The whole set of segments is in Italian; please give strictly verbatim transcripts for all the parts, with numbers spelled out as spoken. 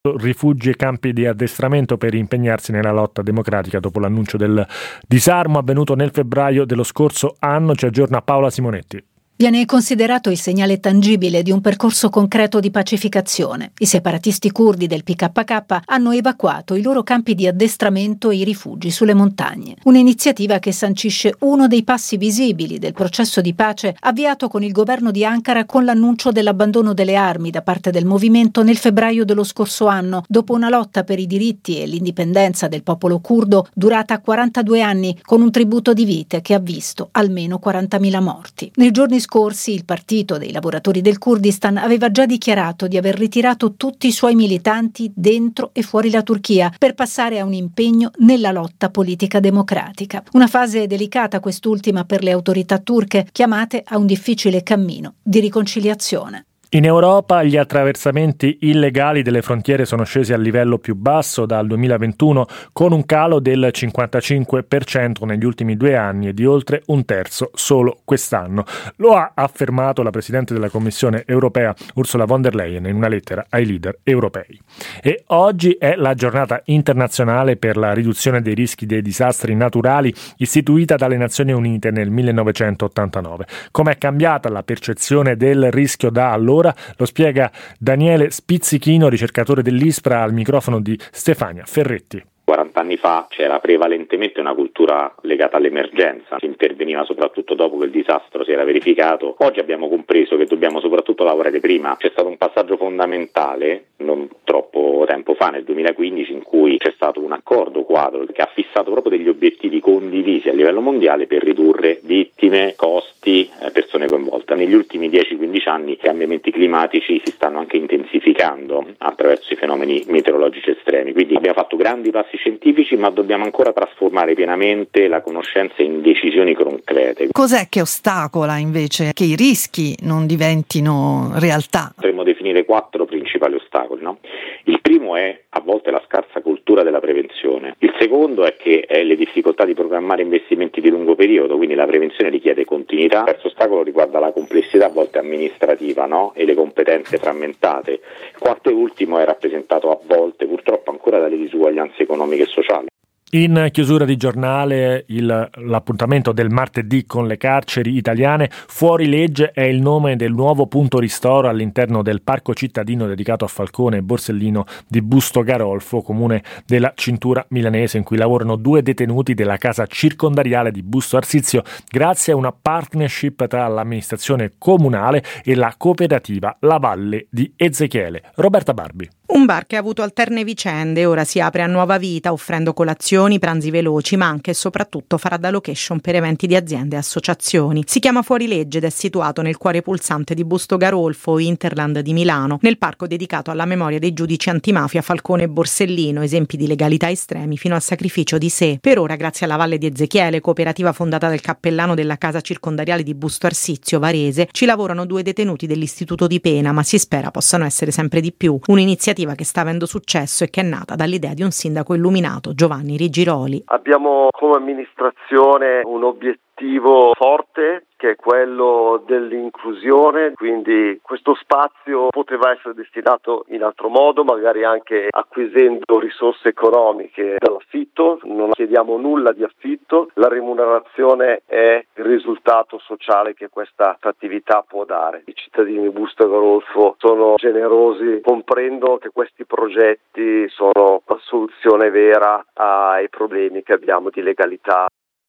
rifugi e campi di addestramento per impegnarsi nella lotta democratica dopo l'annuncio del disarmo avvenuto nel febbraio dello scorso anno. Ci aggiorna Paola Simonetti. Viene considerato il segnale tangibile di un percorso concreto di pacificazione. I separatisti curdi del P K K hanno evacuato i loro campi di addestramento e i rifugi sulle montagne. Un'iniziativa che sancisce uno dei passi visibili del processo di pace avviato con il governo di Ankara con l'annuncio dell'abbandono delle armi da parte del movimento nel febbraio dello scorso anno, dopo una lotta per i diritti e l'indipendenza del popolo curdo durata quarantadue anni, con un tributo di vite che ha visto almeno quarantamila morti. Nei giorni scorsi il Partito dei Lavoratori del Kurdistan aveva già dichiarato di aver ritirato tutti i suoi militanti dentro e fuori la Turchia per passare a un impegno nella lotta politica democratica. Una fase delicata quest'ultima per le autorità turche, chiamate a un difficile cammino di riconciliazione. In Europa gli attraversamenti illegali delle frontiere sono scesi al livello più basso dal duemilaventuno, con un calo del cinquantacinque per cento negli ultimi due anni e di oltre un terzo solo quest'anno. Lo ha affermato la Presidente della Commissione europea Ursula von der Leyen in una lettera ai leader europei. E oggi è la giornata internazionale per la riduzione dei rischi dei disastri naturali, istituita dalle Nazioni Unite nel millenovecentottantanove. Com'è cambiata la percezione del rischio da allora? Lo spiega Daniele Spizzichino, ricercatore dell'ISPRA, al microfono di Stefania Ferretti. quaranta anni fa c'era prevalentemente una cultura legata all'emergenza, si interveniva soprattutto dopo che il disastro si era verificato. Oggi abbiamo compreso che dobbiamo soprattutto lavorare prima. C'è stato un passaggio fondamentale non troppo tempo fa, nel duemilaquindici, in cui c'è stato un accordo quadro che ha fissato proprio degli obiettivi condivisi a livello mondiale per ridurre vittime, costi, persone coinvolte. Negli ultimi dieci quindici anni i cambiamenti climatici si stanno anche intensificando attraverso i fenomeni meteorologici estremi, quindi abbiamo fatto grandi passi scientifici, ma dobbiamo ancora trasformare pienamente la conoscenza in decisioni concrete. Cos'è che ostacola invece che i rischi non diventino realtà? Potremmo definire quattro principali ostacoli, no? Il primo è a volte la scarsa cultura della prevenzione. Il secondo è che è le difficoltà di programmare investimenti di lungo periodo, quindi la prevenzione richiede continuità. Il terzo ostacolo riguarda la complessità a volte amministrativa, no? E le competenze frammentate. Il quarto e ultimo è rappresentato a volte purtroppo ancora dalle disuguaglianze economiche e sociali. In chiusura di giornale il, l'appuntamento del martedì con le carceri italiane. Fuori legge è il nome del nuovo punto ristoro all'interno del parco cittadino dedicato a Falcone e Borsellino di Busto Garolfo, comune della Cintura Milanese, in cui lavorano due detenuti della casa circondariale di Busto Arsizio, grazie a una partnership tra l'amministrazione comunale e la cooperativa La Valle di Ezechiele. Roberta Barbi. Un bar che ha avuto alterne vicende, ora si apre a nuova vita offrendo colazioni, pranzi veloci, ma anche e soprattutto farà da location per eventi di aziende e associazioni. Si chiama Fuori Legge ed è situato nel cuore pulsante di Busto Garolfo, Interland di Milano, nel parco dedicato alla memoria dei giudici antimafia Falcone e Borsellino, esempi di legalità estremi fino al sacrificio di sé. Per ora, grazie alla Valle di Ezechiele, cooperativa fondata dal cappellano della casa circondariale di Busto Arsizio, Varese, ci lavorano due detenuti dell'istituto di pena, ma si spera possano essere sempre di più. Un'iniziativa che sta avendo successo e che è nata dall'idea di un sindaco illuminato, Giovanni Rigiroli. Abbiamo come amministrazione un obiettivo forte, che è quello dell'inclusione, quindi questo spazio poteva essere destinato in altro modo, magari anche acquisendo risorse economiche dall'affitto. Non chiediamo nulla di affitto, la remunerazione è il risultato sociale che questa attività può dare. I cittadini di Busto Garolfo sono generosi, comprendono che questi progetti sono la soluzione vera ai problemi che abbiamo di legalità.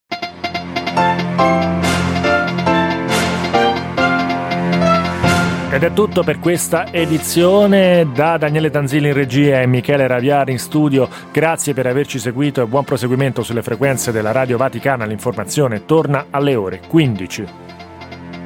Ed è tutto per questa edizione. Da Daniele Tanzilli in regia e Michele Raviari in studio, grazie per averci seguito e buon proseguimento sulle frequenze della Radio Vaticana. L'informazione torna alle ore quindici.